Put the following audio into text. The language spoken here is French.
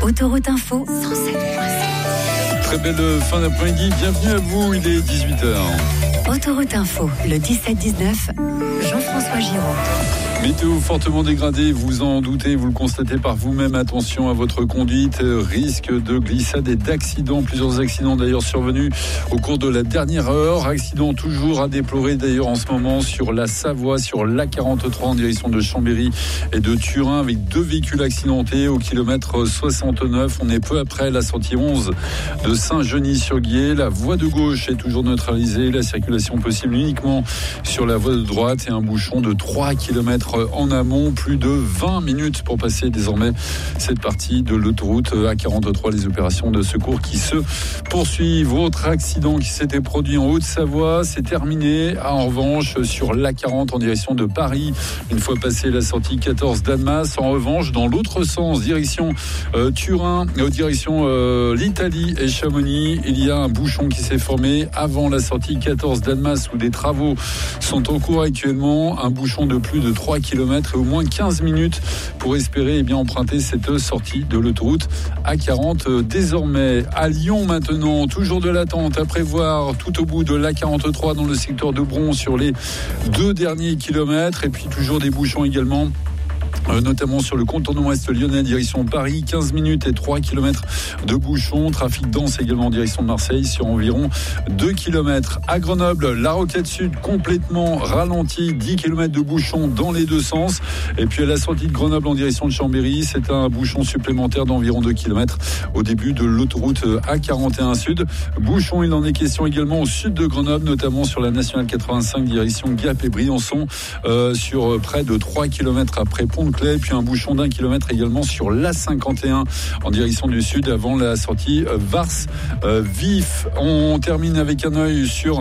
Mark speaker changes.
Speaker 1: Autoroute Info 107.7.
Speaker 2: Très belle fin d'après-midi, bienvenue à vous, il est 18h.
Speaker 1: Autoroute Info, le 17-19, Jean-François Giraud.
Speaker 2: Météo fortement dégradée, vous en doutez, vous le constatez par vous-même. Attention à votre conduite, risque de glissade et d'accidents. Plusieurs accidents d'ailleurs survenus au cours de la dernière heure. Accident toujours à déplorer d'ailleurs en ce moment sur la Savoie, sur l'A43 en direction de Chambéry et de Turin, avec 2 véhicules accidentés au kilomètre 69. On est peu après la sortie 11 de Saint-Genis-sur-Guiers. La voie de gauche est toujours neutralisée. La circulation possible uniquement sur la voie de droite et un bouchon de 3 km en amont, plus de 20 minutes pour passer désormais cette partie de l'autoroute A43. Les opérations de secours qui se poursuivent. Autre accident qui s'était produit en Haute-Savoie, c'est terminé. En revanche, sur l'A40 en direction de Paris, une fois passé la sortie 14 d'Annemasse. En revanche, dans l'autre sens, direction Turin, direction l'Italie et Chamonix, il y a un bouchon qui s'est formé avant la sortie 14 d'Annemasse où des travaux sont en cours actuellement. Un bouchon de plus de 3 km et au moins 15 minutes pour espérer emprunter cette sortie de l'autoroute A40. Désormais, à Lyon maintenant, toujours de l'attente à prévoir tout au bout de l'A43 dans le secteur de Bron sur les 2 derniers kilomètres et puis toujours des bouchons également. Notamment sur le contournement est lyonnais direction Paris, 15 minutes et 3 km de bouchons. Trafic dense également en direction de Marseille sur environ 2 km. À Grenoble, la Roquette Sud complètement ralentie, 10 km de bouchons dans les deux sens. Et puis à la sortie de Grenoble en direction de Chambéry, c'est un bouchon supplémentaire d'environ 2 km au début de l'autoroute A41 Sud. Bouchon, il en est question également au sud de Grenoble, notamment sur la nationale 85 direction Gap et Briançon, sur près de 3 km après Pont-de-Claix, puis un bouchon d'1 kilomètre également sur l'A51 en direction du sud avant la sortie Vars-Vif. On termine avec un œil sur